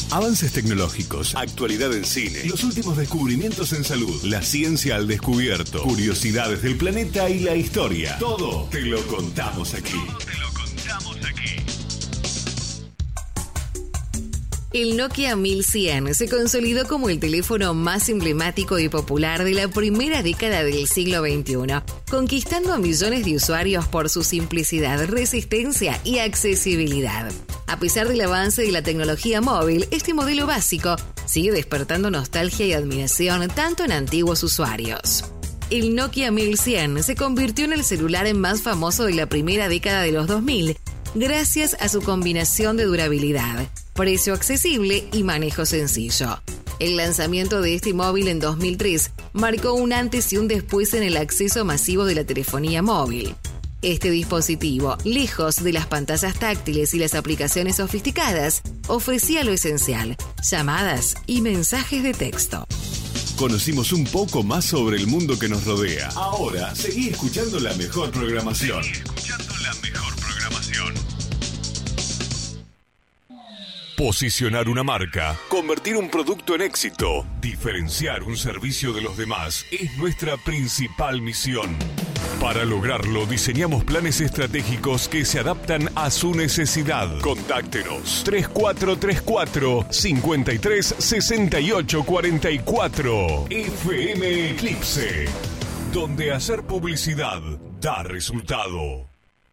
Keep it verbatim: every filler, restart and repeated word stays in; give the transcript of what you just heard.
Avances tecnológicos, actualidad en cine, los últimos descubrimientos en salud, la ciencia al descubierto, curiosidades del planeta y la historia. Todo te lo contamos aquí. Todo te lo contamos aquí. El Nokia mil cien se consolidó como el teléfono más emblemático y popular de la primera década del siglo veintiuno, conquistando a millones de usuarios por su simplicidad, resistencia y accesibilidad. A pesar del avance de la tecnología móvil, este modelo básico sigue despertando nostalgia y admiración tanto en antiguos usuarios. El Nokia mil cien se convirtió en el celular más famoso de la primera década de los dos mil, gracias a su combinación de durabilidad, precio accesible y manejo sencillo. El lanzamiento de este móvil en dos mil tres marcó un antes y un después en el acceso masivo de la telefonía móvil. Este dispositivo, lejos de las pantallas táctiles y las aplicaciones sofisticadas, ofrecía lo esencial: llamadas y mensajes de texto. Conocimos un poco más sobre el mundo que nos rodea. Ahora, seguí escuchando la mejor programación. Seguí escuchando la mejor programación. Posicionar una marca, convertir un producto en éxito, diferenciar un servicio de los demás es nuestra principal misión. Para lograrlo, diseñamos planes estratégicos que se adaptan a su necesidad. Contáctenos tres cuatro tres cuatro, cinco tres seis ocho cuatro cuatro. F M Eclipse, donde hacer publicidad da resultado.